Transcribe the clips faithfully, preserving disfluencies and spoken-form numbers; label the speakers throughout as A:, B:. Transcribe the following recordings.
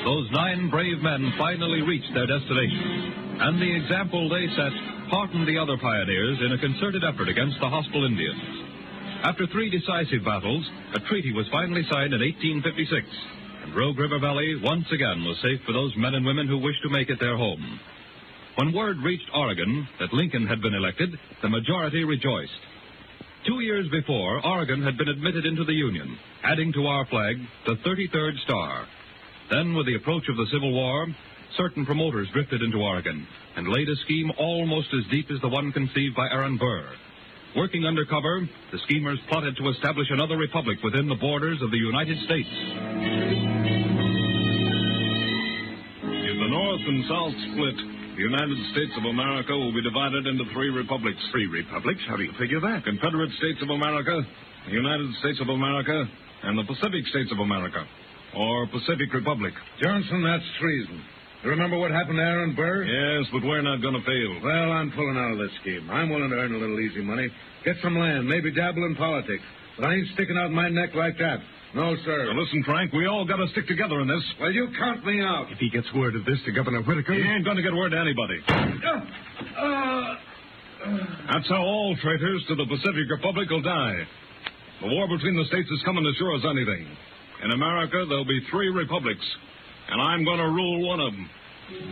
A: those nine brave men finally reached their destination, and the example they set heartened the other pioneers in a concerted effort against the hostile Indians. After three decisive battles, a treaty was finally signed in eighteen fifty-six, and Rogue River Valley once again was safe for those men and women who wished to make it their home. When word reached Oregon that Lincoln had been elected, the majority rejoiced. Two years before, Oregon had been admitted into the Union, adding to our flag the thirty-third star. Then, with the approach of the Civil War, certain promoters drifted into Oregon and laid a scheme almost as deep as the one conceived by Aaron Burr. Working undercover, the schemers plotted to establish another republic within the borders of the United States.
B: If the North and South split, the United States of America will be divided into three republics.
C: Three republics? How do you figure that?
B: Confederate States of America, the United States of America, and the Pacific States of America, or Pacific Republic.
C: Johnson, that's treason. You remember what happened to Aaron Burr?
B: Yes, but we're not going to fail.
C: Well, I'm pulling out of this scheme. I'm willing to earn a little easy money, get some land, maybe dabble in politics. But I ain't sticking out my neck like that. No, sir.
B: Now, listen, Frank, we all got to stick together in this.
C: Well, you count me out.
D: If he gets word of this to Governor Whitaker...
B: He ain't going to get word to anybody.
C: Uh, uh,
B: That's how all traitors to the Pacific Republic will die. The war between the states is coming as sure as anything. In America, there'll be three republics, and I'm going to rule one of them.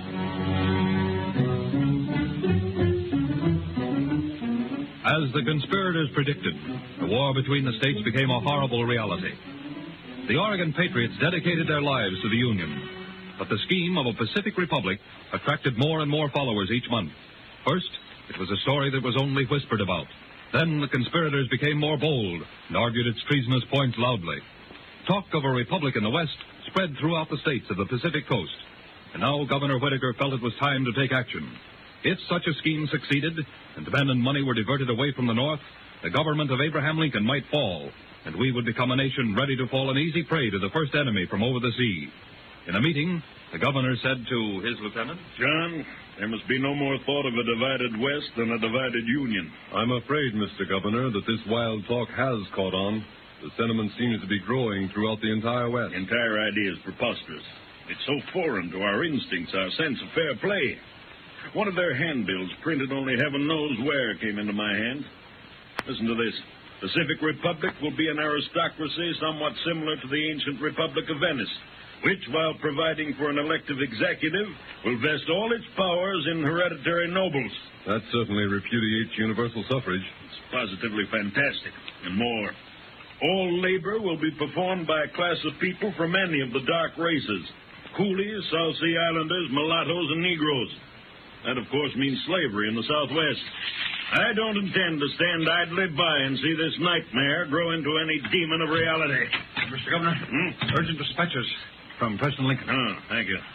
A: As the conspirators predicted, the war between the states became a horrible reality. The Oregon Patriots dedicated their lives to the Union, but the scheme of a Pacific Republic attracted more and more followers each month. First, it was a story that was only whispered about. Then the conspirators became more bold and argued its treasonous points loudly. Talk of a republic in the West spread throughout the states of the Pacific coast, and now Governor Whitaker felt it was time to take action. If such a scheme succeeded, and men and money were diverted away from the North, the government of Abraham Lincoln might fall, and we would become a nation ready to fall an easy prey to the first enemy from over the sea. In a meeting, the governor said to his lieutenant,
E: John, there must be no more thought of a divided West than a divided Union.
F: I'm afraid, Mister Governor, that this wild talk has caught on. The sentiment seems to be growing throughout the entire West.
E: The entire idea is preposterous. It's so foreign to our instincts, our sense of fair play. One of their handbills, printed only heaven knows where, came into my hand. Listen to this. Pacific Republic will be an aristocracy somewhat similar to the ancient Republic of Venice, which, while providing for an elective executive, will vest all its powers in hereditary nobles.
F: That certainly repudiates universal suffrage.
E: It's positively fantastic. And more, all labor will be performed by a class of people from any of the dark races. Coolies, South Sea Islanders, mulattoes, and Negroes. That, of course, means slavery in the Southwest. I don't intend to stand idly by and see this nightmare grow into any demon of reality.
D: Mister Governor,
E: Hmm?
D: urgent dispatches from President Lincoln.
E: Oh, thank you.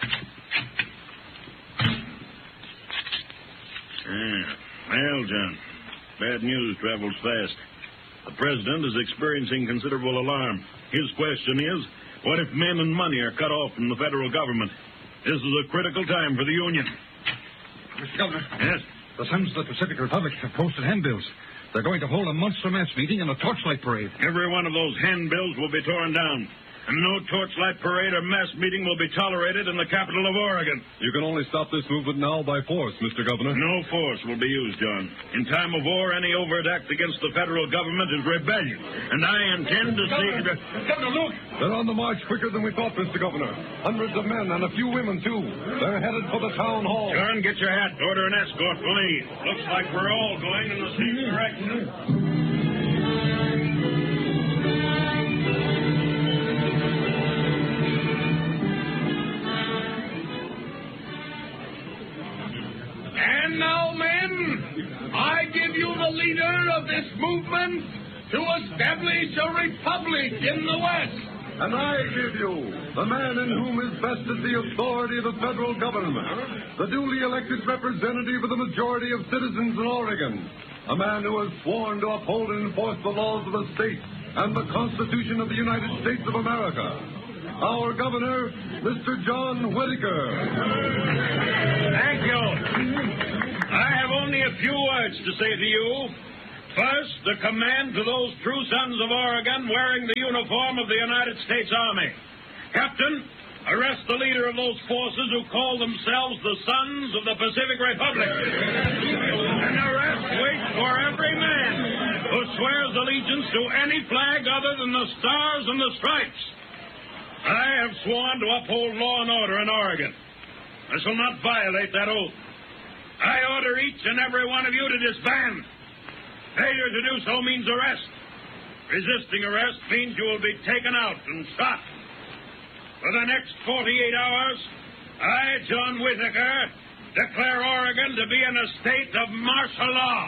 E: Yeah. Well, John, bad news travels fast. The president is experiencing considerable alarm. His question is, what if men and money are cut off from the federal government? This is a critical time for the Union.
D: Mister Governor.
E: Yes?
D: The Sons of the Pacific Republic have posted handbills. They're going to hold a monster mass meeting and a torchlight parade.
E: Every one of those handbills will be torn down. And no torchlight parade or mass meeting will be tolerated in the capital of Oregon.
F: You can only stop this movement now by force, Mister Governor.
E: No force will be used, John. In time of war, any overt act against the federal government is rebellion. And I intend to see...
D: Governor, look!
F: They're on the march quicker than we thought, Mister Governor. Hundreds of men and a few women, too. They're headed for the town hall.
E: John, get your hat. Order an escort for me. Looks like we're all going in the same direction.
G: And now, men, I give you the leader of this movement to establish a republic in the West.
F: And I give you the man in whom is vested the authority of the federal government, the duly elected representative of the majority of citizens in Oregon, a man who has sworn to uphold and enforce the laws of the state and the Constitution of the United States of America, our governor, Mister John Whitaker.
E: Thank you. I have only a few words to say to you. First, the command to those true sons of Oregon wearing the uniform of the United States Army. Captain, Arrest the leader of those forces who call themselves the Sons of the Pacific Republic. And arrest waits for every man who swears allegiance to any flag other than the Stars and the Stripes. I have sworn to uphold law and order in Oregon. I shall not violate that oath. I order each and every one of you to disband. Failure to do so means arrest. Resisting arrest means you will be taken out and shot. For the next forty-eight hours, I, John Whittaker, declare Oregon to be in a state of martial law.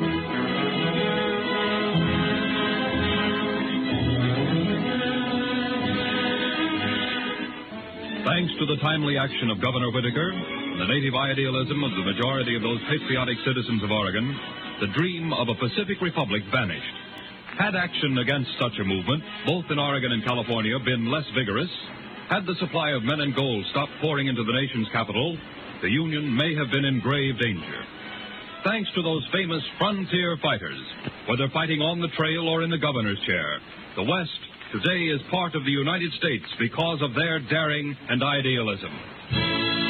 A: Thanks to the timely action of Governor Whittaker and the native idealism of the majority of those patriotic citizens of Oregon, the dream of a Pacific Republic vanished. Had action against such a movement, both in Oregon and California, been less vigorous, had the supply of men and gold stopped pouring into the nation's capital, the Union may have been in grave danger. Thanks to those famous frontier fighters, whether fighting on the trail or in the governor's chair, the West today is part of the United States because of their daring and idealism.